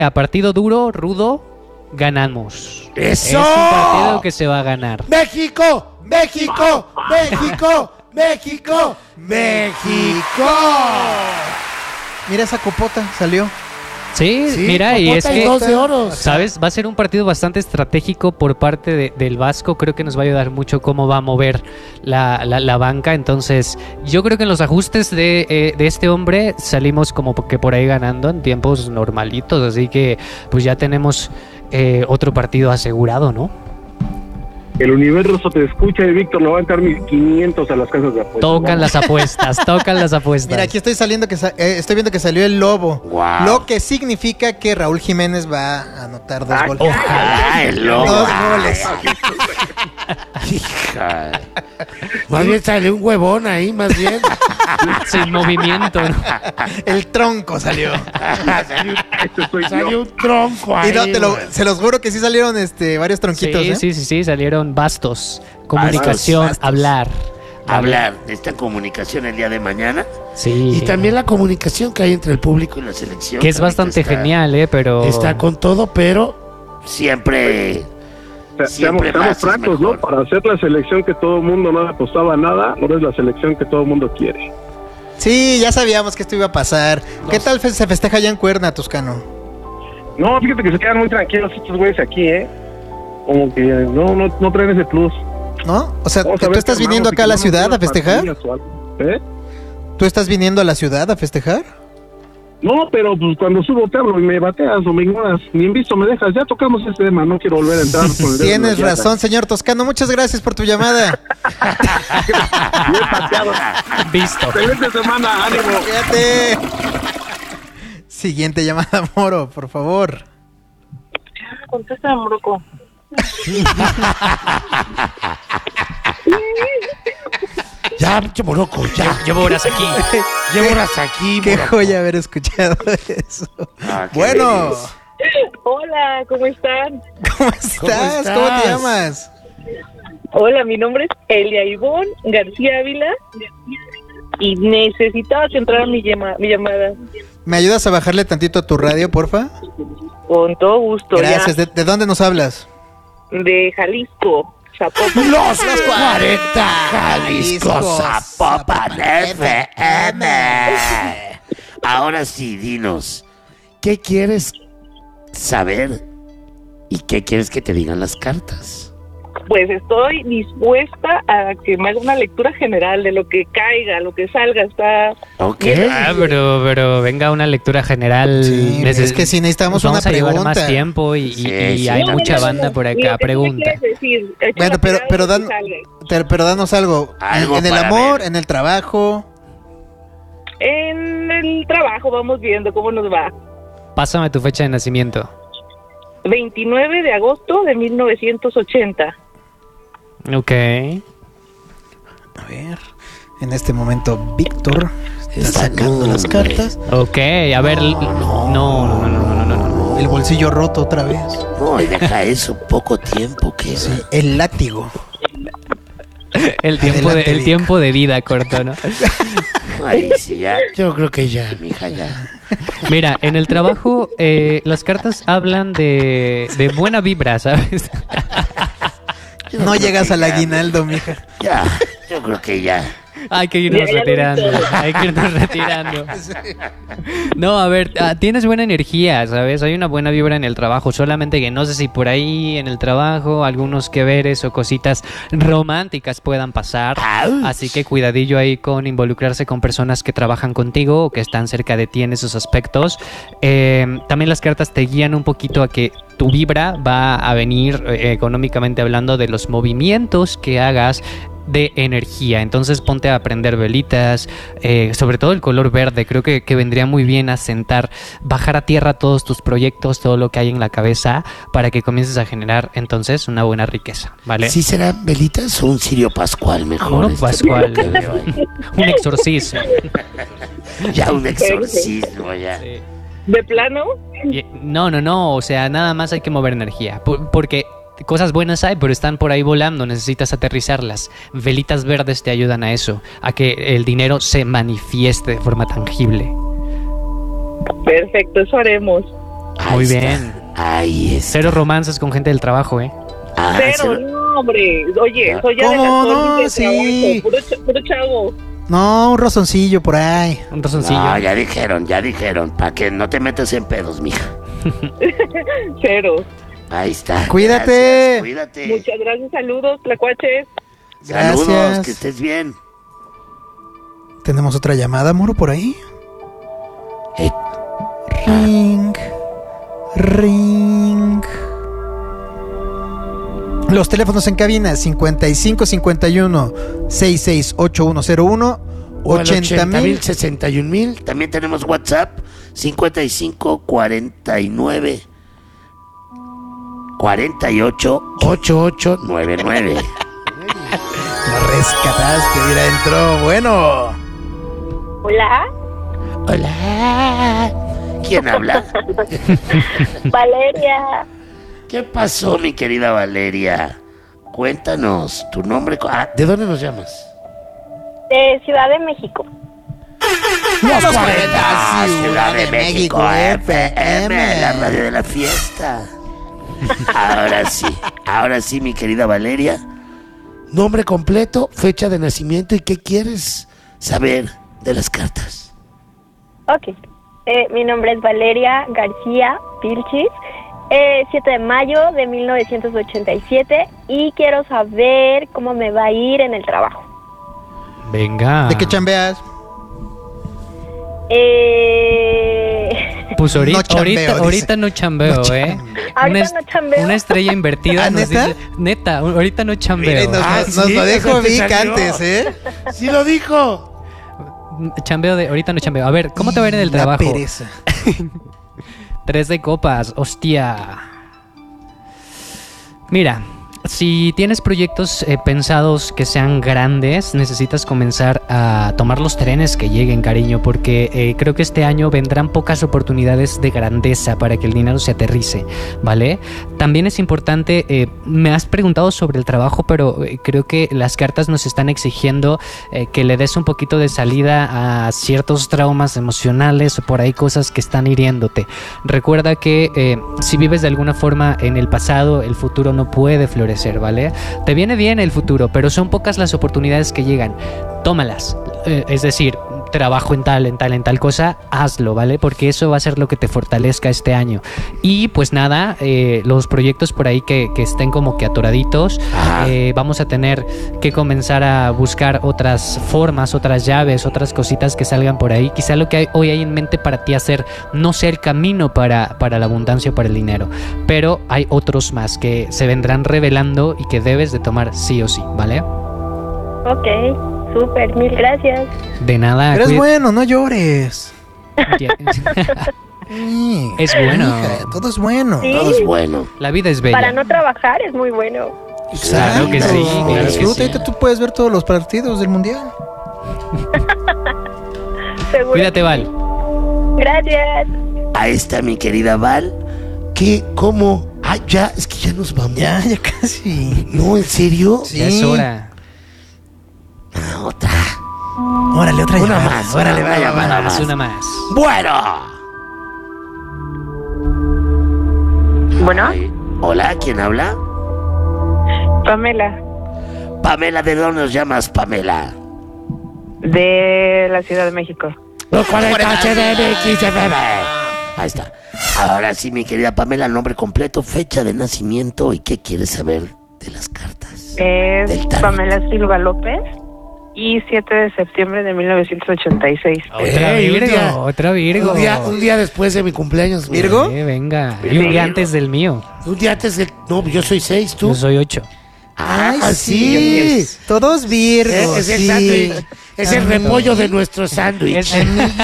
a partido duro, rudo, ganamos. ¡Eso! Es un partido que se va a ganar. ¡México! ¡México! ¡México! ¡México! ¡México! Mira esa copota, salió. Sí, mira, y es que, 12 oros. ¿sabes? Va a ser un partido bastante estratégico por parte del Vasco. Creo que nos va a ayudar mucho cómo va a mover la banca. Entonces, yo creo que en los ajustes de este hombre salimos como que por ahí ganando en tiempos normalitos. Así que, pues ya tenemos otro partido asegurado, ¿no? El universo te escucha y Víctor no va a entrar 1,500 a las casas de apuestas. Tocan las apuestas, tocan las apuestas. Mira, aquí estoy viendo que salió el lobo. Wow. Lo que significa que Raúl Jiménez va a anotar 2 goles. Ojalá el lobo. 2 goles. Hija. Más bien sale un huevón ahí, más bien. Sin movimiento, ¿no? El tronco salió. Salió un tronco ahí. Y no, güey. se los juro que sí salieron varios tronquitos. Sí, salieron bastos. Comunicación, Bastos. Hablar de esta comunicación el día de mañana. Sí. Y también la comunicación que hay entre el público y la selección. Que es también bastante está- genial, pero... Está con todo, pero siempre... Seamos más es francos, ¿no? mejor. Para hacer la selección que todo el mundo no apostaba a nada, ahora es la selección que todo el mundo quiere. Sí, ya sabíamos que esto iba a pasar. ¿Qué tal se festeja allá en Cuerna, Toscano? No, fíjate que se quedan muy tranquilos estos güeyes aquí, ¿eh? Como que no traen ese plus. ¿No? O sea, Vamos ¿tú a ver estás si viniendo armamos acá a la y que ciudad a unas festejar? pastillas o algo. ¿Eh? ¿Tú estás viniendo a la ciudad a festejar? No, pero pues cuando subo te hablo y me bateas o me ignoras. Ni en visto me dejas. Ya tocamos ese tema, no quiero volver a entrar con el dedo en la Tienes llaga. razón, señor Toscano. Muchas gracias por tu llamada. Bien pateado. Visto. Excelente semana, ánimo. Fíjate. Siguiente llamada, Moro, por favor. Contesta, Morocco. Ya, pinche Morocco, ya. Llevo horas aquí. Llevo horas aquí, Qué Morocco. joya haber escuchado eso. Ah, qué Bueno, delis. Hola, ¿cómo están? ¿cómo estás? ¿Cómo te llamas? Hola, mi nombre es Elia Ivonne García Ávila y necesitaba que entrara mi llamada. ¿Me ayudas a bajarle tantito a tu radio, porfa? Con todo gusto. Gracias. ¿De dónde nos hablas? De Jalisco, Zapopan. Los 40 Jalisco Zapopan FM. Ahora sí, dinos, ¿qué quieres saber y qué quieres que te digan las cartas? Pues estoy dispuesta a que me haga una lectura general de lo que caiga, lo que salga. Está Ok. Ah, pero venga una lectura general. Sí, es que sí necesitamos vamos una a llevar pregunta. más tiempo y Sí. hay No, mucha no, no, banda no. por Lo acá. que Pregunta. me quieres decir, echa Bueno, la tirada pero y salga. pero danos algo. Algo En el para amor, ver. en el trabajo. En el trabajo vamos viendo cómo nos va. Pásame tu fecha de nacimiento. 29 de agosto de 1980. Ok. A ver. En este momento, Víctor está Esa sacando no, las hombre. cartas. Ok, a ver. No. El bolsillo roto otra vez. No, y deja eso, poco tiempo queda. Sí, el látigo. El Adelante, Vic. tiempo de vida corto, ¿no? Ay, sí, ya. Yo creo que ya, mija, ya. Mira, en el trabajo las cartas hablan de buena vibra, ¿sabes? No llegas al aguinaldo, mija. Ya, yo creo que ya. Hay que irnos Ya lo retirando, vi todo. hay que irnos retirando. No, a ver, tienes buena energía, ¿sabes? Hay una buena vibra en el trabajo, solamente que no sé si por ahí en el trabajo algunos que veres o cositas románticas puedan pasar. Ouch. Así que cuidadillo ahí con involucrarse con personas que trabajan contigo o que están cerca de ti en esos aspectos. También las cartas te guían un poquito a que tu vibra va a venir económicamente hablando de los movimientos que hagas de energía. Entonces ponte a prender velitas, sobre todo el color verde. Creo que vendría muy bien a sentar, bajar a tierra todos tus proyectos, todo lo que hay en la cabeza, para que comiences a generar entonces una buena riqueza, ¿vale? ¿Sí serán velitas o un cirio pascual mejor? Uno pascual. que veo ahí? Un exorcismo. Ya un exorcismo, ya. ¿De plano? No, o sea, nada más hay que mover energía, porque cosas buenas hay, pero están por ahí volando, necesitas aterrizarlas. Velitas verdes te ayudan a eso, a que el dinero se manifieste de forma tangible. Perfecto, eso haremos. Muy está. bien. Ahí es. Cero romances con gente del trabajo, ¿eh? Pero no, hombre. Oye, soy ya de ¿Cómo las no? órbitas de Sí. trabajo, puro chavo. No, un rozoncillo por ahí. Un rozoncillo. No, ya dijeron, para que no te metas en pedos, mija. Cero. Ahí está. Cuídate. Gracias, cuídate. Muchas gracias, saludos, tlacuaches. Saludos, Gracias. que estés bien. ¿Tenemos otra llamada, Muro, por ahí? Eh, Ring. Ring. Los teléfonos en cabina 5551 668101 o el 80,000. 61,000. También tenemos WhatsApp 5549 488899. Lo rescataste, mira, entró. Bueno. Hola, Hola. ¿Quién habla? Valeria. ¿Qué pasó, mi querida Valeria? Cuéntanos tu nombre. ¿De dónde nos llamas? De Ciudad de México. Los 40, Ciudad de México, FM, la radio de la fiesta. Ahora sí, mi querida Valeria. Nombre completo, fecha de nacimiento y qué quieres saber de las cartas. Ok. Mi nombre es Valeria García Vilchis. 7 de mayo de 1987 y quiero saber cómo me va a ir en el trabajo. Venga. ¿De qué chambeas? Pues ahorita No chambeo, ahorita no chambeo, No ¿eh? Ahorita no chambeo. Una estrella invertida ¿Ah, nos neta? dice, neta, ahorita no chambeo. Nos sí, lo dijo eso te Vic salió. antes, ¿eh? Sí lo dijo. Chambeo ahorita no chambeo. A ver, ¿cómo te va a ir en el La trabajo? pereza. 3 de copas, hostia. Mira, si tienes proyectos pensados que sean grandes, necesitas comenzar a tomar los trenes que lleguen, cariño, porque creo que este año vendrán pocas oportunidades de grandeza para que el dinero se aterrice, ¿vale? También es importante, me has preguntado sobre el trabajo, pero creo que las cartas nos están exigiendo que le des un poquito de salida a ciertos traumas emocionales o por ahí cosas que están hiriéndote. Recuerda que si vives de alguna forma en el pasado, el futuro no puede florecer, ¿vale? Te viene bien el futuro, pero son pocas las oportunidades que llegan. Tómalas. Es decir, trabajo en tal cosa, hazlo, ¿vale? Porque eso va a ser lo que te fortalezca este año. Y pues nada, los proyectos por ahí que estén como que atoraditos, vamos a tener que comenzar a buscar otras formas, otras llaves, otras cositas que salgan por ahí. Quizá lo que hoy hay en mente para ti hacer no sea el camino para la abundancia o para el dinero, pero hay otros más que se vendrán revelando y que debes de tomar sí o sí, ¿vale? Ok, súper, mil gracias. De nada. Pero es bueno, no llores. Es bueno. Hija, todo es bueno. Sí. Todo es bueno. La vida es bella. Para no trabajar es muy bueno. Claro que sí, claro que Disfruta, sí. ahorita tú puedes ver todos los partidos del mundial. Seguro. Cuídate, Val. Gracias. Ahí está mi querida Val. ¿Qué? ¿Cómo? Ya, es que ya nos vamos. Ya casi. No, ¿en serio? Sí. Ya es hora. Otra. Órale, otra Una llamada. más, Órale, una va, llamada va. más. Una más. Bueno. Bueno. Ay, hola, ¿quién habla? Pamela, Pamela, ¿de dónde nos llamas, Pamela? de la Ciudad de México. Los 40 CDMX. Ahí está. Ahora sí, mi querida Pamela, nombre completo, fecha de nacimiento y qué quieres saber de las cartas. Es Del tarot. Pamela Silva López y 7 de septiembre de 1986. Otra Ey, un Virgo, día- otra Virgo. Un día después de mi cumpleaños. mira. ¿Virgo? Venga. Y un día antes del mío. Un día antes de... No, yo soy 6, ¿tú? Yo soy 8. Ay, sí. Todos Virgo. Es el sí. sándwich. Es el repollo de nuestro sándwich. Es-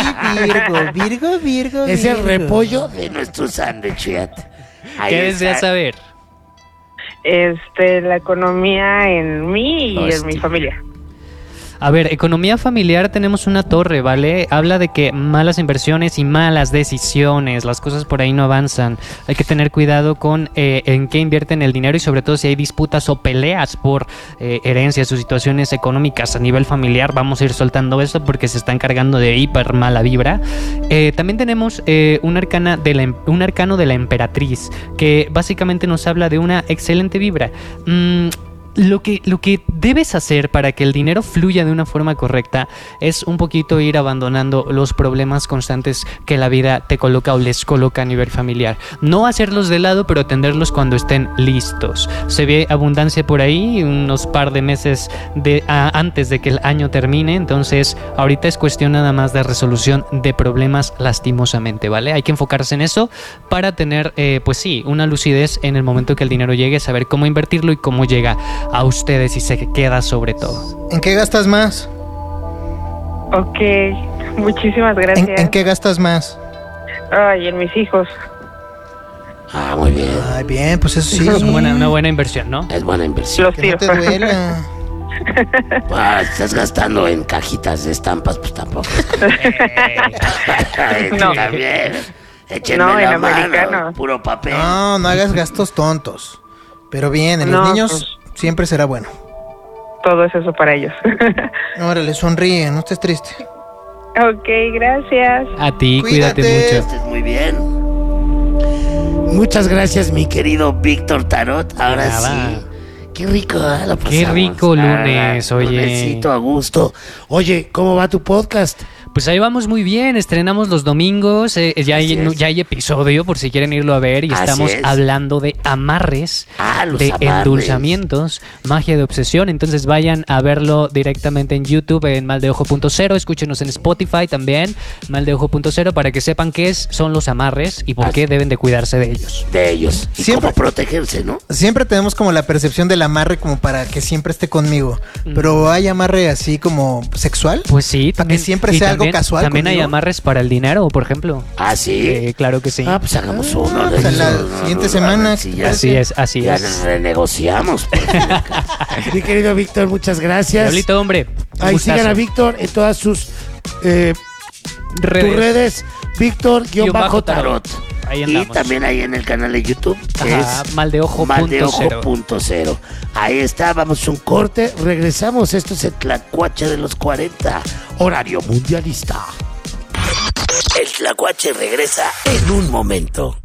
Virgo. Es el repollo de nuestro sándwich, fíjate. Ahí ¿Qué está. deseas saber? La economía en mí y en mi Hostia. familia. A ver, economía familiar tenemos una torre, ¿vale? Habla de que malas inversiones y malas decisiones, las cosas por ahí no avanzan. Hay que tener cuidado con en qué invierten el dinero y sobre todo si hay disputas o peleas por herencias o situaciones económicas a nivel familiar. Vamos a ir soltando esto porque se está encargando de hiper mala vibra. También tenemos un arcano de la emperatriz, que básicamente nos habla de una excelente vibra. Lo que debes hacer para que el dinero fluya de una forma correcta es un poquito ir abandonando los problemas constantes que la vida te coloca o les coloca a nivel familiar. No hacerlos de lado, pero atenderlos cuando estén listos. Se ve abundancia por ahí, unos par de meses antes de que el año termine, entonces ahorita es cuestión nada más de resolución de problemas lastimosamente, ¿vale? Hay que enfocarse en eso para tener, pues sí, una lucidez en el momento que el dinero llegue, saber cómo invertirlo y cómo llega a ustedes y se queda sobre todo. ¿En qué gastas más? Ok, muchísimas gracias. ¿En qué gastas más? Ay, en mis hijos. Ah, muy bien. Ay, bien, pues eso sí. Es una buena inversión, ¿no? Es buena inversión. Los Que tiro. no te duela. Estás gastando en cajitas de estampas, pues tampoco. Ay, No. También. Échenme No, la en mano, americano. puro papel. No hagas gastos tontos. Pero bien, en los No, niños pues, siempre será bueno. todo es eso para ellos. Órale, sonríe, no estés triste. Ok, gracias. A ti, Cuídate. cuídate mucho. Estés muy bien. Muchas gracias, mi querido Víctor Tarot. Ahora Nada. sí. Qué rico, la pasamos. Qué rico La lunes, verdad, oye. Lunesito a gusto. Oye, ¿cómo va tu podcast? Pues ahí vamos muy bien, estrenamos los domingos, ya hay episodio por si quieren irlo a ver y Así estamos es. hablando de amarres, Los de amarres. endulzamientos, magia de obsesión, entonces vayan a verlo directamente en YouTube en maldeojo.0, escúchenos en Spotify también, maldeojo.0 para que sepan qué son los amarres y por qué deben de cuidarse de ellos. De ellos. Y Siempre- cómo protegerse, ¿no? Siempre tenemos como la percepción del amarre como para que siempre esté conmigo. Pero hay amarre así como sexual. Pues sí, Para que siempre y sea algo casual También hay conmigo. amarres para el dinero, por ejemplo. Ah, sí. Claro que sí. Ah, pues hagamos uno. pues a la siguiente semana. Sí, ya, Así es, así ya es. renegociamos. Mi querido Víctor, muchas gracias. Diablito, hombre. Ahí gustazo. sigan a Víctor en todas sus Redes. tus redes. Víctor-Tarot. Ahí Y andamos. también ahí en el canal de YouTube, que Ajá, es Maldeojo.0. Maldeojo.0. Ahí está, vamos a un corte, regresamos. Esto es el Tlacuache de los 40, horario mundialista. El Tlacuache regresa en un momento.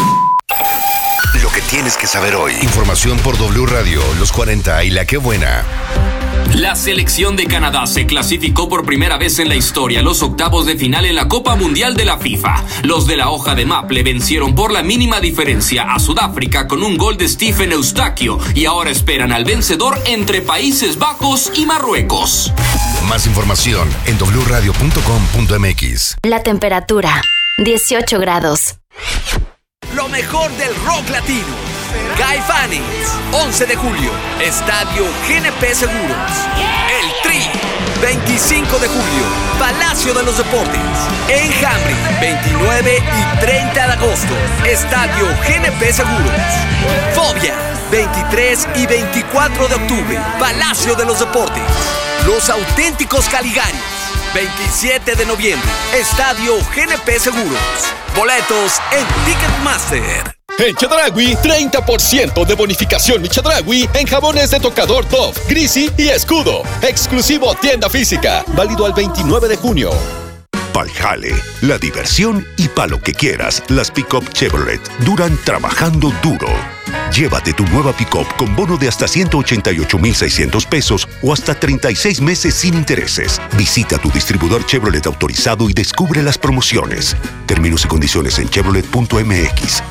Lo que tienes que saber hoy. Información por W Radio, Los 40 y La Qué Buena. La selección de Canadá se clasificó por primera vez en la historia a los octavos de final en la Copa Mundial de la FIFA. Los de la hoja de Maple vencieron por la mínima diferencia a Sudáfrica con un gol de Stephen Eustaquio y ahora esperan al vencedor entre Países Bajos y Marruecos. Más información en wradio.com.mx. La temperatura, 18 grados. Lo mejor del rock latino. Caifanes, 11 de julio, Estadio GNP Seguros. El Tri, 25 de julio, Palacio de los Deportes. Enjambre, 29 y 30 de agosto, Estadio GNP Seguros. Fobia, 23 y 24 de octubre, Palacio de los Deportes. Los Auténticos Caligaris, 27 de noviembre, Estadio GNP Seguros. Boletos en Ticketmaster. En Chedraui, 30% de bonificación Chedraui en jabones de tocador Dove, Greasy y Escudo. Exclusivo tienda física, válido al 29 de junio. Pa'l jale, la diversión y pa' lo que quieras, las pick-up Chevrolet duran trabajando duro. Llévate tu nueva pick-up con bono de hasta 188,600 pesos o hasta 36 meses sin intereses. Visita tu distribuidor Chevrolet autorizado y descubre las promociones. Términos y condiciones en chevrolet.mx.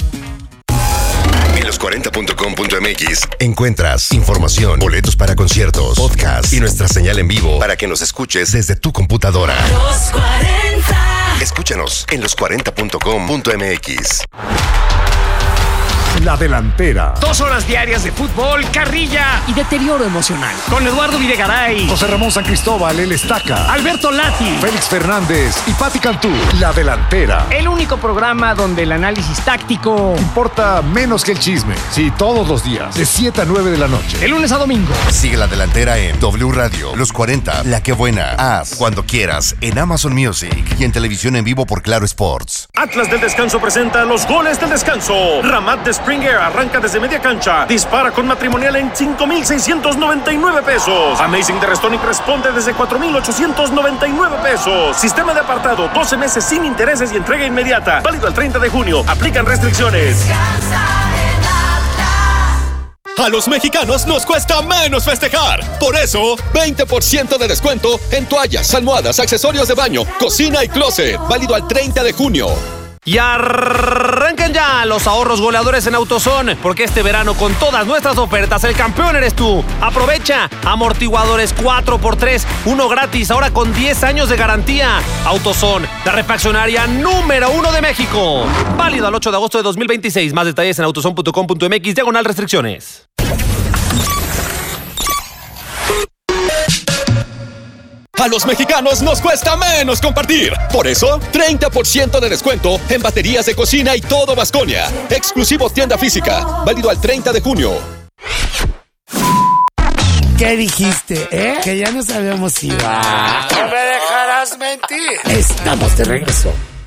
En los40.com.mx encuentras información, boletos para conciertos, podcast y nuestra señal en vivo para que nos escuches desde tu computadora. Los 40. Escúchanos en los40.com.mx. La Delantera. 2 horas diarias de fútbol, carrilla y deterioro emocional. Con Eduardo Videgaray, José Ramón San Cristóbal, El Estaca, Alberto Lati, Félix Fernández y Pati Cantú. La Delantera. El único programa donde el análisis táctico importa menos que el chisme. Sí, todos los días, de 7 a 9 de la noche. De lunes a domingo. Sigue La Delantera en W Radio, Los 40, La Que Buena, Haz, Cuando Quieras, en Amazon Music y en televisión en vivo por Claro Sports. Atlas del Descanso presenta los goles del descanso. Ramat de Springer arranca desde media cancha, dispara con matrimonial en 5,699 pesos. Amazing de Restonic responde desde 4,899 pesos. Sistema de apartado, 12 meses sin intereses y entrega inmediata. Válido el 30 de junio. Aplican restricciones. A los mexicanos nos cuesta menos festejar. Por eso, 20% de descuento en toallas, almohadas, accesorios de baño, cocina y closet. Válido al 30 de junio. Y arranquen ya los ahorros goleadores en AutoZone, porque este verano con todas nuestras ofertas el campeón eres tú. Aprovecha amortiguadores 4x3, 1 gratis, ahora con 10 años de garantía. AutoZone, la refaccionaria número 1 de México. Válido al 8 de agosto de 2026. Más detalles en autozone.com.mx/restricciones. A los mexicanos nos cuesta menos compartir. Por eso, 30% de descuento en baterías de cocina y todo Baskonia. Exclusivo tienda física. Válido al 30 de junio. ¿Qué dijiste, Que ya nos habíamos ido. No me dejarás mentir. Estamos de regreso.